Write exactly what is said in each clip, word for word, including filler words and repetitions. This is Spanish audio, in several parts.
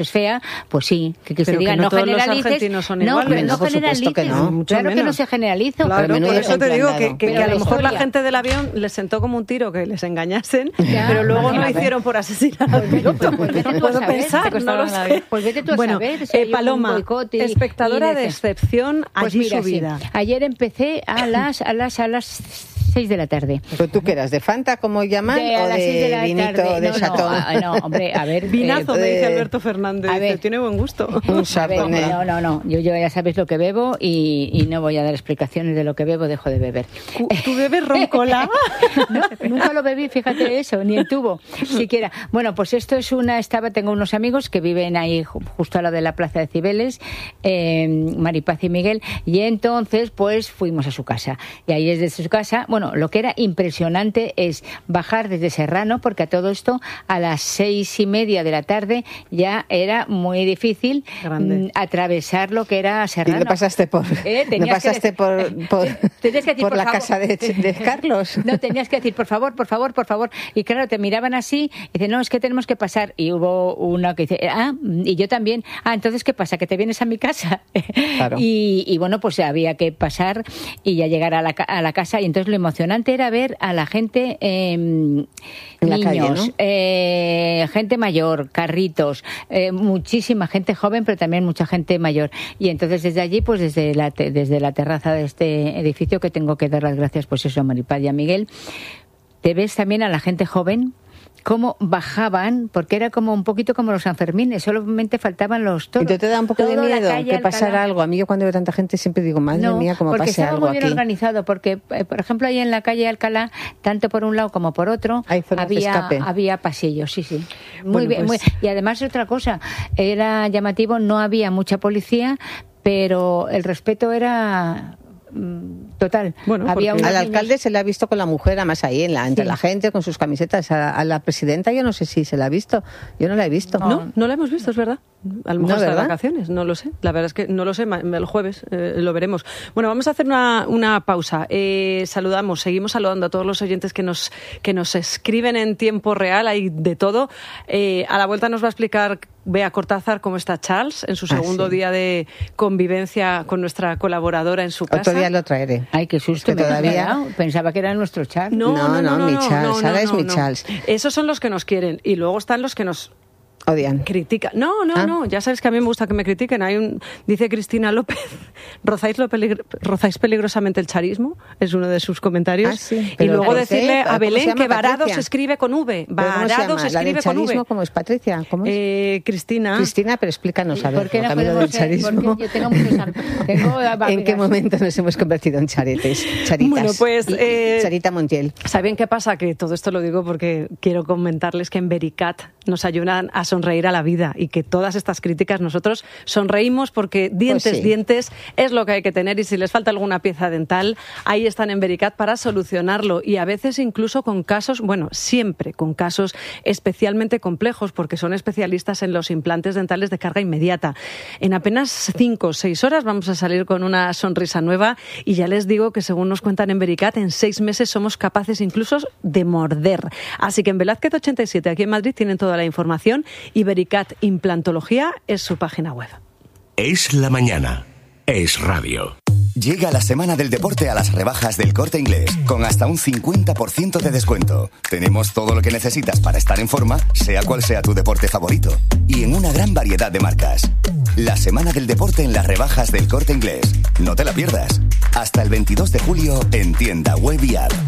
es fea, pues sí, que, que se pero diga, que no, no todos generalices. los argentinos son no, iguales. pero no por generalices. supuesto que no. Mucho claro menos. que no se generaliza. Claro, Pero por eso te digo que, que, Pero que a la lo mejor historia. la gente del avión les sentó como un tiro que les engañasen, Ya, pero luego no lo imagínate. hicieron por asesinar al piloto. Pues vete tú a Puedo saber, pensar, te no lo costaba sé. la- Pues vete tú a bueno, saber si eh, hay un Paloma, boicot y- espectadora y de de- excepción, Pues allí mira, su sí. vida. Ayer empecé a las a las a las seis de la tarde. ¿Pero tú qué eras? ¿De Fanta, como llaman? De a ¿O las seis de de la vinito tarde. de No, no, Chatón? ah, no, hombre, a ver. Vinazo, eh, me dice eh, Alberto Fernández. a Dice, ver. tiene buen gusto. Un A ver, chardonnay. no, no, no. Yo, yo ya sabes lo que bebo y, y no voy a dar explicaciones de lo que bebo, dejo de beber. Cu- ¿Tú bebes roncola? No, nunca lo bebí, fíjate eso, ni el tubo, siquiera. Bueno, pues esto es una, estaba, tengo unos amigos que viven ahí ju- justo al lado de la Plaza de Cibeles, eh, Maripaz y Miguel, y entonces pues fuimos a su casa. Y ahí desde su casa, bueno, lo que era impresionante es bajar desde Serrano, porque a todo esto a las seis y media de la tarde ya era muy difícil Grande. mm, atravesar lo que era Y Serrano. no pasaste por, Eh, no tenías que pasaste decir- por, por, Tenías que decir, por por la favor. casa de, de Carlos. No, tenías que decir, por favor, por favor, por favor. Y claro, te miraban así, y dicen, no, es que tenemos que pasar. Y hubo una que dice, ah, y yo también. Ah, entonces, ¿qué pasa? ¿Que te vienes a mi casa? Claro. Y, y bueno, pues había que pasar y ya llegar a la, ca- a la casa. Y entonces lo emocionante era ver a la gente, eh, En la niños, calle, ¿no? eh, gente mayor, carritos, eh, muchísima gente joven, pero también mucha gente mayor. Y entonces desde allí, pues desde la, te- desde la terraza de este edificio, que tengo que dar las gracias, pues eso, a Maripaz y a Miguel, te ves también a la gente joven cómo bajaban, porque era como un poquito como los Sanfermines, solamente faltaban los ¿Y toros. te, te da un poco de Toda la miedo calle que pasara Alcalá. algo? A mí yo cuando veo tanta gente siempre digo, madre No, mía, cómo porque pase estaba algo muy bien aquí. organizado, porque, eh, por ejemplo, ahí en la calle Alcalá, tanto por un lado como por otro, Hay zonas de había, escape. había pasillos, sí, sí. Muy Bueno, bien, pues- muy- y además otra cosa, era llamativo, no había mucha policía, pero el respeto era mm, total. Bueno, había porque- unos Al niños- alcalde se le ha visto con la mujer, además ahí, en la, entre Sí. la gente, con sus camisetas. A, a la presidenta yo no sé si se la ha visto. Yo no la he visto. No, no la hemos visto, es verdad. A lo mejor No, está de ¿verdad? vacaciones, no lo sé. La verdad es que no lo sé, ma- el jueves eh, lo veremos. Bueno, vamos a hacer una, una pausa. Eh, saludamos, seguimos saludando a todos los oyentes que nos, que nos escriben en tiempo real, hay de todo. Eh, a la vuelta nos va a explicar Bea Cortázar cómo está Charles en su Ah, segundo sí. día de convivencia con nuestra colaboradora en su casa. Otro día lo traeré. Ay, qué susto, Es que me todavía- me ha dado. Pensaba que era nuestro chat. No, no, no, no, mi no, Charles, no, ahora es no, mi no. Charles. Esos son los que nos quieren y luego están los que nos Odian. critica. No, no, Ah. no. Ya sabes que a mí me gusta que me critiquen. Hay un, dice Cristina López, ¿rozáis, lo peligr- ¿rozáis peligrosamente el charismo? Es uno de sus comentarios. Ah, sí. Y Pero luego ¿por qué? decirle a ¿Cómo se Belén llama, que Varado Patricia? se escribe con V. ¿Pero cómo se Varado llama? se ¿La del escribe con charismo? V. ¿Cómo es, Patricia? ¿Cómo es? Eh, Cristina. Cristina, pero explícanos, a ver, ¿Por qué no camino del podemos ser? charismo. Porque yo tengo muchos am- tengo ¿En qué amigas. momento nos hemos convertido en charetes? Charitas. Bueno, pues, Y- y eh, Charita Montiel. ¿Saben qué pasa? Que todo esto lo digo porque quiero comentarles que en Vericat nos ayudan a sonreír a la vida y que todas estas críticas nosotros sonreímos porque dientes, Pues sí. dientes es lo que hay que tener y si les falta alguna pieza dental, ahí están en Vericat para solucionarlo y a veces incluso con casos, bueno, siempre con casos especialmente complejos porque son especialistas en los implantes dentales de carga inmediata. En apenas cinco o seis horas vamos a salir con una sonrisa nueva y ya les digo que según nos cuentan en Vericat, en seis meses somos capaces incluso de morder. Así que en Velázquez ochenta y siete, aquí en Madrid, tienen toda la información y Vericat Implantología es su página web. Es la mañana. Es radio. Llega la semana del deporte a las rebajas del Corte Inglés, con hasta un cincuenta por ciento de descuento. Tenemos todo lo que necesitas para estar en forma, sea cual sea tu deporte favorito, y en una gran variedad de marcas. La semana del deporte en las rebajas del Corte Inglés. No te la pierdas. Hasta el veintidós de julio en tienda web y app.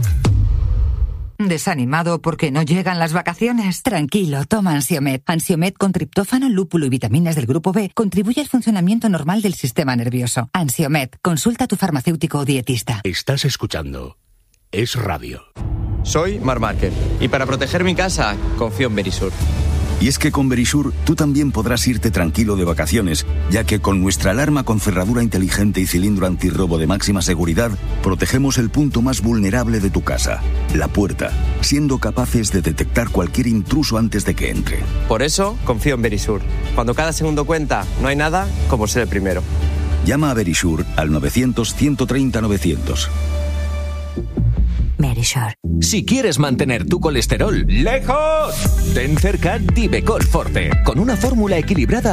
¿Desanimado porque no llegan las vacaciones? Tranquilo, toma Ansiomed. Ansiomed con triptófano, lúpulo y vitaminas del grupo B contribuye al funcionamiento normal del sistema nervioso. Ansiomed, consulta a tu farmacéutico o dietista. Estás escuchando Es radio. Soy Marc Márquez y para proteger mi casa confío en Verisur. Y es que con Verisur tú también podrás irte tranquilo de vacaciones, ya que con nuestra alarma con cerradura inteligente y cilindro antirrobo de máxima seguridad, protegemos el punto más vulnerable de tu casa, la puerta, siendo capaces de detectar cualquier intruso antes de que entre. Por eso confío en Verisur. Cuando cada segundo cuenta, no hay nada como ser el primero. Llama a Verisur al novecientos, ciento treinta, novecientos. Verisure. Si quieres mantener tu colesterol lejos, ten cerca Divecol Forte, con una fórmula equilibrada